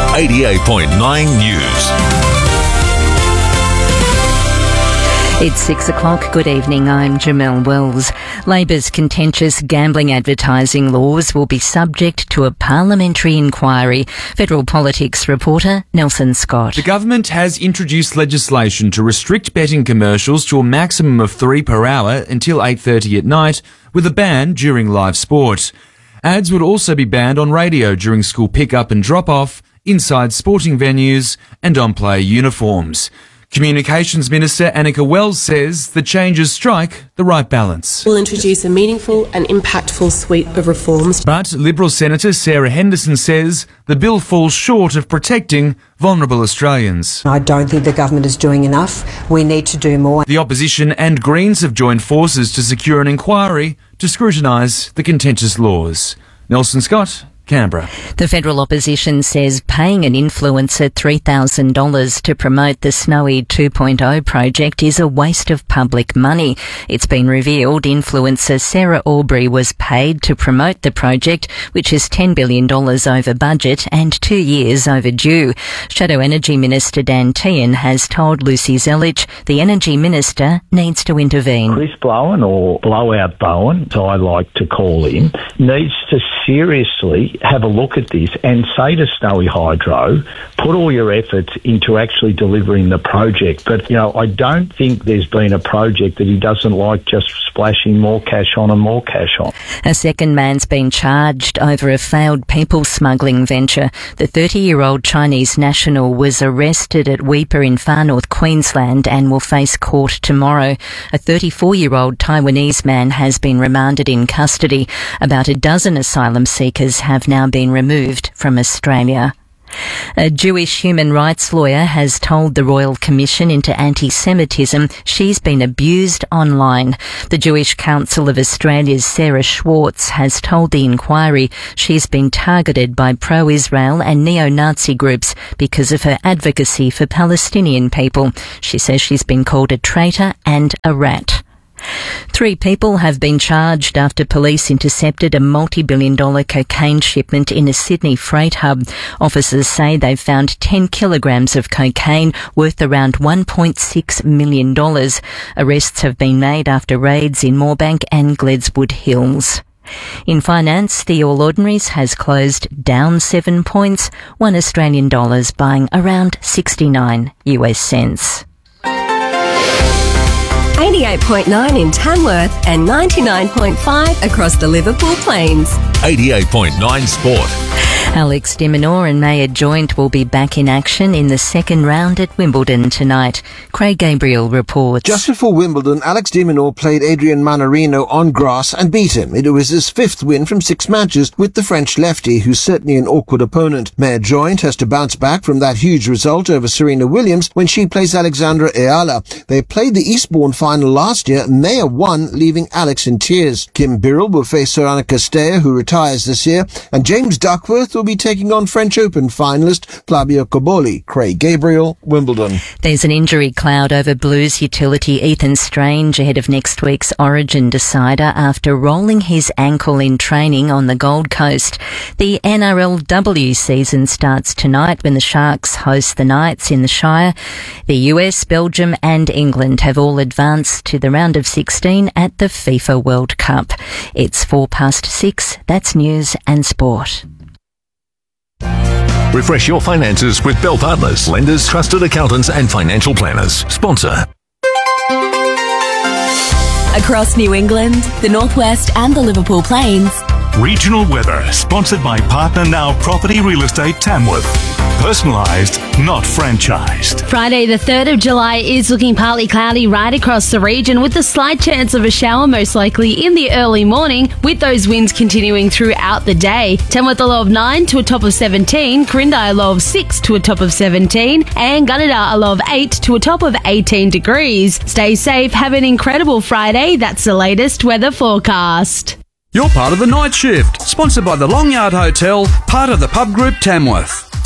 88.9 News. It's 6 o'clock. Good evening. I'm Jamelle Wells. Labor's contentious gambling advertising laws will be subject to a parliamentary inquiry. Federal Politics reporter Nelson Scott. The government has introduced legislation to restrict betting commercials to a maximum of 3 per hour until 8:30 at night, with a ban during live sport. Ads would also be banned on radio during school pick-up and drop-off, inside sporting venues and on player uniforms. Communications Minister Annika Wells says the changes strike the right balance. We'll introduce a meaningful and impactful suite of reforms. But Liberal Senator Sarah Henderson says the bill falls short of protecting vulnerable Australians. I don't think the government is doing enough. We need to do more. The opposition and Greens have joined forces to secure an inquiry to scrutinise the contentious laws. Nelson Scott, Canberra. The federal opposition says paying an influencer $3,000 to promote the Snowy 2.0 project is a waste of public money. It's been revealed influencer Sarah Aubrey was paid to promote the project, which is $10 billion over budget and 2 years overdue. Shadow Energy Minister Dan Tehan has told Lucy Zelich the Energy Minister needs to intervene. Chris Blowen, or Blowout Bowen, as I like to call him, needs to seriously have a look at this and say to Snowy Hydro, put all your efforts into actually delivering the project. But, I don't think there's been a project that he doesn't like just splashing more cash on and more cash on. A second man's been charged over a failed people smuggling venture. The 30-year-old Chinese national was arrested at Weipa in far north Queensland and will face court tomorrow. A 34-year-old Taiwanese man has been remanded in custody. About a dozen asylum seekers have now been removed from Australia. A Jewish human rights lawyer has told the Royal Commission into Anti-Semitism she's been abused online. The Jewish Council of Australia's Sarah Schwartz has told the inquiry she's been targeted by pro-Israel and neo-Nazi groups because of her advocacy for Palestinian people. She says she's been called a traitor and a rat. 3 people have been charged after police intercepted a multi-billion-dollar cocaine shipment in a Sydney freight hub. Officers say they've found 10 kilograms of cocaine worth around $1.6 million. Arrests have been made after raids in Moorebank and Gledswood Hills. In finance, the All Ordinaries has closed down 7 points, $1 Australian buying around 69 US cents. 88.9 in Tamworth and 99.5 across the Liverpool Plains. 88.9 Sport. Alex de Minaur and Maya Joint will be back in action in the second round at Wimbledon tonight. Craig Gabriel reports. Just before Wimbledon, Alex de Minaur played Adrian Manarino on grass and beat him. It was his 5th win from 6 matches with the French lefty, who's certainly an awkward opponent. Maya Joint has to bounce back from that huge result over Serena Williams when she plays Alexandra Eala. They played the Eastbourne final last year. Maya won, leaving Alex in tears. Kim Birrell will face Sorana Castella, who retires this year, and James Duckworth will be taking on French Open finalist Flavio Cobolli. Craig Gabriel, Wimbledon. There's an injury cloud over Blues utility Ethan Strange ahead of next week's Origin decider after rolling his ankle in training on the Gold Coast. The NRLW season starts tonight when the Sharks host the Knights in the Shire. The US, Belgium and England have all advanced to the round of 16 at the FIFA World Cup. It's 6:04. That's news and sport. Refresh your finances with Bell Partners, lenders, trusted accountants and financial planners. Sponsor. Across New England, the Northwest and the Liverpool Plains. Regional weather, sponsored by Partner Now Property Real Estate Tamworth. Personalised, not franchised. Friday the 3rd of July is looking partly cloudy right across the region, with a slight chance of a shower most likely in the early morning, with those winds continuing throughout the day. Tamworth a low of 9 to a top of 17, Corindi a low of 6 to a top of 17, and Gunnedah a low of 8 to a top of 18 degrees. Stay safe, have an incredible Friday. That's the latest weather forecast. You're part of the night shift, sponsored by the Long Yard Hotel, part of the Pub Group Tamworth.